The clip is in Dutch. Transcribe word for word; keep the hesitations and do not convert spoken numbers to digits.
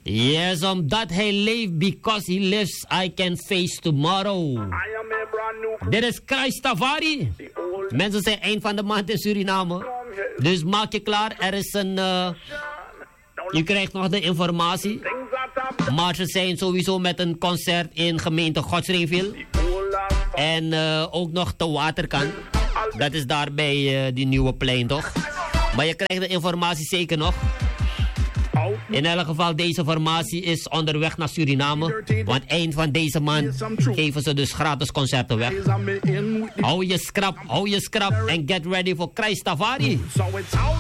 Yes, omdat hij leeft, because he lives, I can face tomorrow. Dit is Christ Tafari. Mensen zijn eind van de maand in Suriname. Dus maak je klaar, er is een... Uh, je krijgt nog de informatie. Maar ze zijn sowieso met een concert in gemeente Godsringville. En uh, ook nog te Waterkant. Dat is daar bij uh, die nieuwe plein, toch? Maar je krijgt de informatie zeker nog. In elk geval, deze formatie is onderweg naar Suriname. Want eind van deze maand geven ze dus gratis concerten weg. Hou je scrap, hou je scrap en get ready voor Christ Tafari.